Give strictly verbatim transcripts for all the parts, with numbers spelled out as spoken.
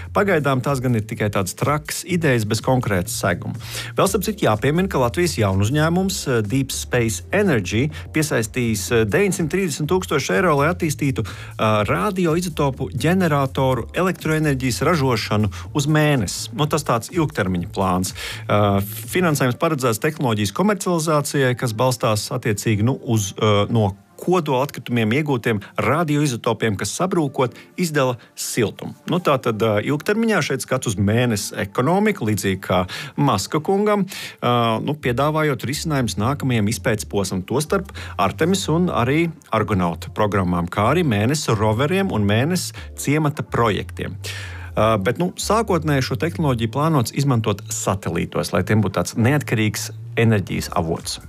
Pagaidām tās gan ir tikai tādas trakas idejas bez konkrētas seguma. Vēl starp citu jāpiemina, ka Latvijas jaunu uzņēmums Deep Space Energy piesaistīs deviņsimt trīsdesmit tūkstoši eiro, lai attīstītu uh, radioizotopu ģeneratoru elektroenerģijas ražošanu uz mēnesi. Nu, tas tāds ilgtermiņa plāns. Uh, finansējums paredzēts tehnoloģijas komercializācijai, kas balstās attiecīgi nu, uz uh, no kodola atkritumiem iegūtiem radioizotopiem, kas sabrūkot izdala siltumu. Nu, tā tad uh, ilgtermiņā šeit skats uz mēnesi ekonomiku, līdzīgi kā Maska kungam, uh, nu, piedāvājot risinājumus nākamajam izpētes posmam, tostarp Artemis un arī Argonauta programmām, kā arī mēnesi roveriem un mēnesi ciemata projektiem. Uh, bet nu, sākotnēji šo tehnoloģiju plānots izmantot satelītos, lai tiem būtu tāds neatkarīgs enerģijas avots.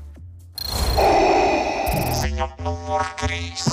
Ziņa numur trīs.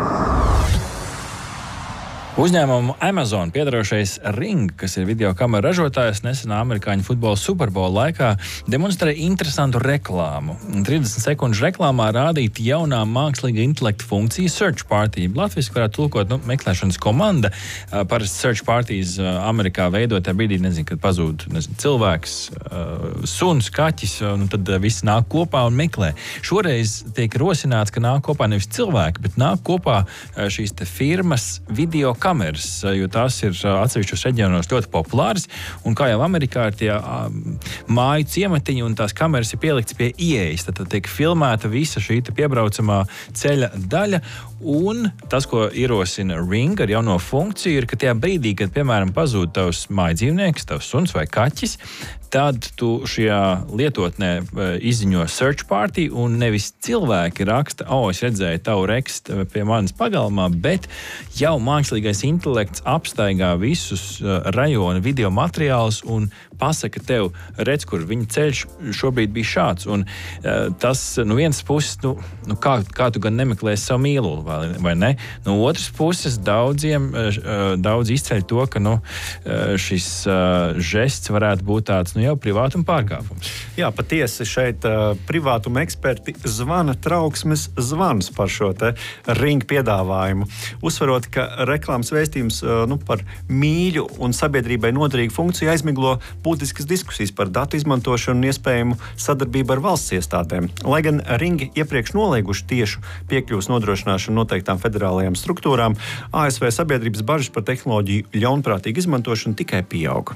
Uzņēmumu Amazon piedarošais Ring, kas ir video kameru ražotājs, nesenā amerikāņu futbola Superbola laikā demonstrē interesantu reklāmu. trīsdesmit sekundžu reklāmā rādīta jaunā mākslīga intelekta funkcija Search Party. Latviski varētu tulkot, nu, meklēšanas komanda. Parasti Search Parties Amerikā veidotā brīdī, nezinu, kad pazūd nezinu, cilvēks, suns, kaķis, un tad viss nāk kopā un meklē. Šoreiz tiek rosināts, ka nāk kopā nevis cilvēki, bet nāk kopā šīs te firmas video kameras. Kameras, jo tās ir atsevišķos reģionos ļoti populāras, un kā jau Amerikā ir tie māju ciematiņi, un tās kameras ir pieliktas pie ieejas, tad, tad tiek filmēta visa šī piebraucamā ceļa daļa, un tas, ko ierosina Ring ar jauno funkciju, ir, ka tajā brīdī, kad, piemēram, pazūd tavs mājadzīvnieks, tavs suns vai kaķis, tad tu šajā lietotnē izziņo Search Party, un nevis cilvēki raksta, o, es redzēju tavu rekstu pie manas pagalmā, bet jau mākslīgais intelekts apstaigā visus rajona video materiālus un pasaka tev, redz, kur viņa ceļš šobrīd bija šāds. Un tas, no vienas puses, nu, nu kā, kā tu gan nemeklēsi savu mīlulu, vai, vai ne? No otras puses, daudziem, daudz izceļ to, ka, nu, šis žests varētu būt tāds, nu, jau privātuma pārkāpums. Jā, patiesi šeit uh, privātuma eksperti zvana trauksmes zvans par šo te Ring piedāvājumu. Uzsverot, ka reklāmas vēstījums uh, nu, par mīļu un sabiedrībai noderīgu funkciju aizmiglo būtiskas diskusijas par datu izmantošanu un iespējamu sadarbību ar valsts iestādēm. Lai gan Ring iepriekš nolieguši tiešu piekļuvas nodrošināšanu noteiktām federālajām struktūrām, A S V sabiedrības bažas par tehnoloģiju ļaunprātīgu izmantošanu tikai pieauga.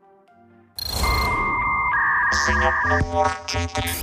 Ziņa numur četri.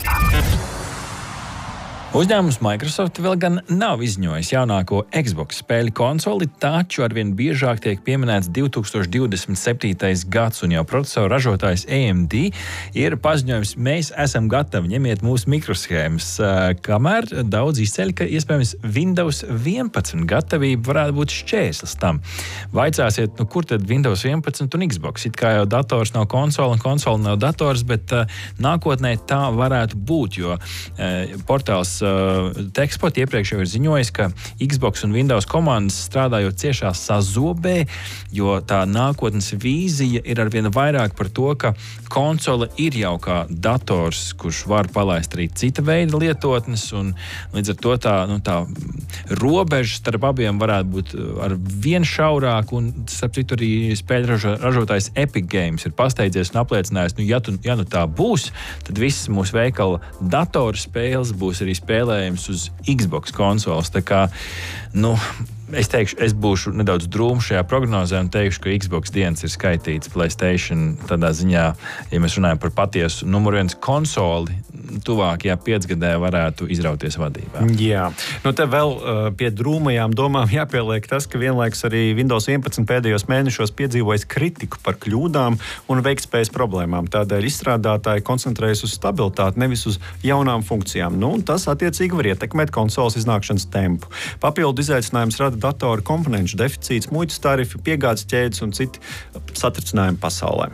Uzņēmums Microsoft vēl gan nav izziņojis jaunāko Xbox spēļu konsoli, taču arvien biežāk tiek pieminēts divi tūkstoši divdesmit septītais gads, un jau procesoru ražotājs A M D ir paziņojums, mēs esam gatavi, ņemiet mūsu mikroshēmas, kamēr daudz izceļ, ka iespējams Windows vienpadsmit gatavība varētu būt šķērslis tam. Vaicāsiet, nu kur tad Windows vienpadsmit un Xbox? It kā jau dators nav konsola un konsola nav dators, bet uh, nākotnē tā varētu būt, jo uh, portāls Techspot iepriekš jau ir ziņojis, ka Xbox un Windows komandas strādājot ciešā sazobē, jo tā nākotnes vīzija ir arvien vairāk par to, ka konsole ir jau kā dators, kurš var palaist arī cita veida lietotnes, un līdz ar to tā, nu, tā robeža starp abiem varētu būt ar vien šaurāk, un starp citu arī spēļu ražotājs Epic Games ir pasteidzies un apliecinājis, nu, ja, tu, ja nu tā būs, tad visas mūsu veikala datoru spēles būs arī spēlējums uz Xbox konsoles. Tā kā, nu, es teikšu, es būšu nedaudz drūms šajā prognozē un teikšu, ka Xbox dienas ir skaitīts. PlayStation tādā ziņā, ja mēs runājam par patiesu numur viens konsoli, tuvākajā piecgadē varētu izrauties vadībā. Jā, nu te vēl uh, pie drūmajām domām jāpieliek tas, ka vienlaikus arī Windows vienpadsmit pēdējos mēnešos piedzīvojis kritiku par kļūdām un veiktspējas problēmām. Tādēļ izstrādātāji koncentrējas uz stabilitāti, nevis uz jaunām funkcijām. Nu, un tas attiecīgi var ietekmēt konsoles iznākšanas tempu. Papildu izaicinājums rada datoru komponentu deficīts, muitas tarifi, piegādes ķēdes un citi satricinājumi pasaulē.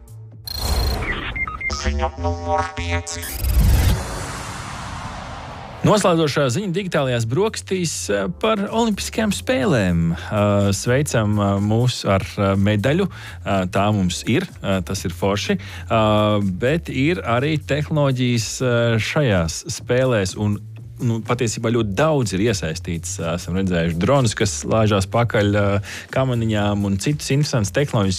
Ziņa numur pieci. Noslēdzošā ziņa digitālajās brokastīs par olimpiskajām spēlēm. Sveicam mūs ar medaļu. Tā mums ir, tas ir forši. Bet ir arī tehnoloģijas šajās spēlēs, un nu, patiesībā ļoti daudz ir iesaistīts. Esam redzējuši dronus, kas lāžās pakaļ kamaniņām un citas interesantas tehnoloģijas,